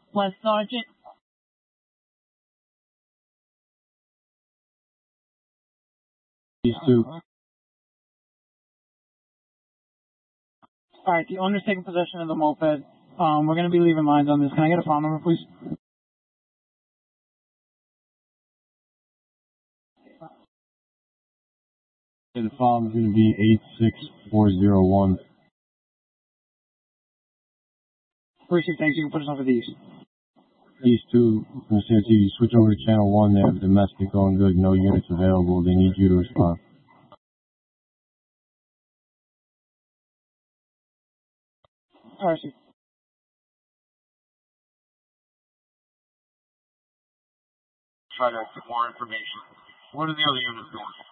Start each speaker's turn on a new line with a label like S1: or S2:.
S1: West Sergeant.
S2: These two.
S1: Alright, the owner's taking possession of the moped. We're going to be leaving lines on this. Can I get a file number, please?
S2: The file is going to be 86401.
S1: Appreciate it. Thanks. You can put us on for these.
S2: These two, from the CNC, you switch over to channel 1. They have domestic going good. No units available. They need you to respond.
S1: Alright, sir.
S3: Try to get more information. What are the other units doing?